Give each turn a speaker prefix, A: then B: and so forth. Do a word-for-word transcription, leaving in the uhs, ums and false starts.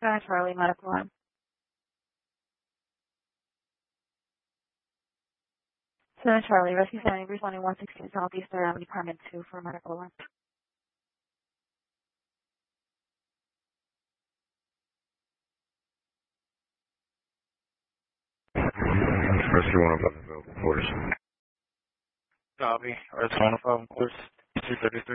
A: Seven Charlie, medical line. Seven Charlie, Rescue Center, responding one sixteen Southeast third Avenue, Department two for medical line.
B: Rescue one oh five available, of course.
C: Copy. Rescue one oh five, of course. two thirty-three.